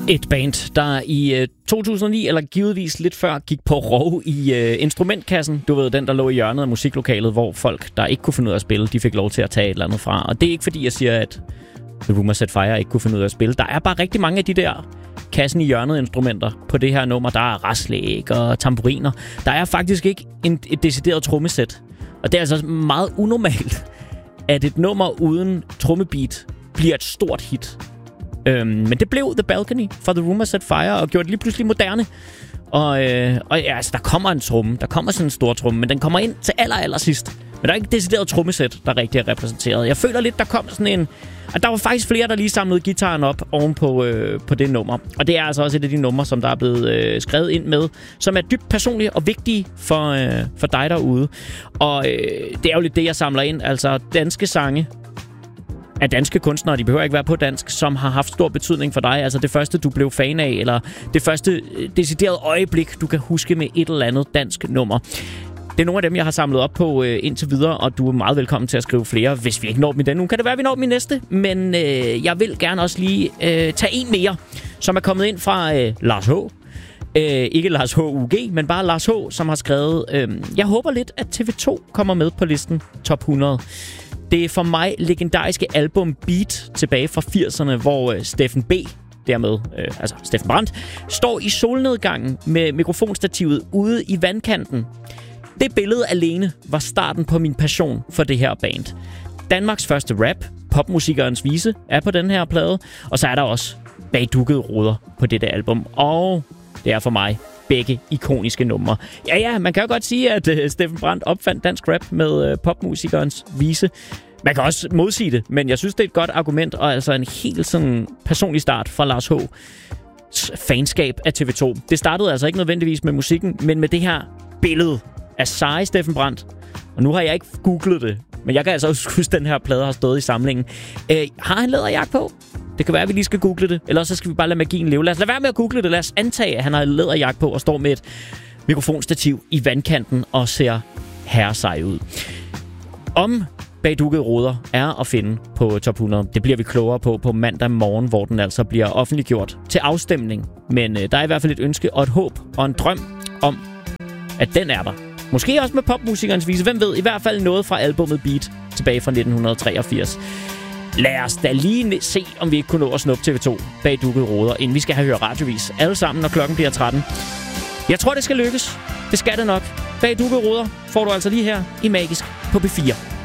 Et band, der i 2009, eller givetvis lidt før, gik på rov i instrumentkassen. Du ved, den, der lå i hjørnet af musiklokalet, hvor folk, der ikke kunne finde ud af at spille, de fik lov til at tage et eller andet fra. Og det er ikke fordi, jeg siger, at The Room Set Fire ikke kunne finde ud af at spille. Der er bare rigtig mange af de der kassen i hjørnet instrumenter på det her nummer. Der er raslæg og tamburiner. Der er faktisk ikke et decideret trommesæt. Og det er altså meget unormalt, at et nummer uden trommebeat bliver et stort hit. Men det blev The Balcony for The Room Set Fire og gjorde det lige pludselig moderne. Og ja, altså, der kommer en tromme. Der kommer sådan en stor tromme, men den kommer ind til aller sidst. Men der er ikke et decideret trommesæt, der rigtig er repræsenteret. Jeg føler lidt, der kom sådan en... At der var faktisk flere, der lige samlede gitaren op oven på det nummer. Og det er altså også et af de numre, som der er blevet skrevet ind med, som er dybt personlige og vigtige for dig derude. Og det er jo lidt det, jeg samler ind. Altså danske sange af danske kunstnere, de behøver ikke være på dansk, som har haft stor betydning for dig. Altså det første, du blev fan af, eller det første deciderede øjeblik, du kan huske med et eller andet dansk nummer. Det er nogle af dem, jeg har samlet op på indtil videre, og du er meget velkommen til at skrive flere, hvis vi ikke når dem i den. Nu kan det være, at vi når dem i næste, men jeg vil gerne også lige tage en mere, som er kommet ind fra Lars H. Ikke Lars H. UG, men bare Lars H., som har skrevet, jeg håber lidt, at TV2 kommer med på listen Top 100. Det er for mig legendariske album Beat tilbage fra 80'erne, hvor Steffen B., dermed, altså Steffen Brandt, står i solnedgangen med mikrofonstativet ude i vandkanten. Det billede alene var starten på min passion for det her band. Danmarks første rap, popmusikerens vise, er på den her plade, og så er der også bagdukkede ruder på dette album. Og det er for mig begge ikoniske numre. Ja, man kan jo godt sige, at Steffen Brandt opfandt dansk rap med popmusikerens vise. Man kan også modsige det, men jeg synes, det er et godt argument, og altså en helt sådan personlig start fra Lars H. fanskab af TV2. Det startede altså ikke nødvendigvis med musikken, men med det her billede af seje Steffen Brandt. Og nu har jeg ikke googlet det, men jeg kan altså også huske, at den her plade har stået i samlingen. Har han læderjakke på? Det kan være, at vi lige skal google det. Eller så skal vi bare lade magien leve. Lad os lade være med at google det. Lad os antage, at han har læderjakke på og står med et mikrofonstativ i vandkanten og ser herresej ud. Om bagdukkede ruder er at finde på Top 100. Det bliver vi klogere på mandag morgen, hvor den altså bliver offentliggjort til afstemning. Men der er i hvert fald et ønske og et håb og en drøm om, at den er der. Måske også med popmusikernes vise. Hvem ved? I hvert fald noget fra albumet Beat tilbage fra 1983. Lad os da lige se, om vi ikke kunne nå at snuppe TV2 bag dukkede ruder, inden vi skal have hørt radiovis. Alle sammen, når klokken bliver 13. Jeg tror, det skal lykkes. Det skal det nok. Bag dukkede ruder får du altså lige her i Magisk på B4.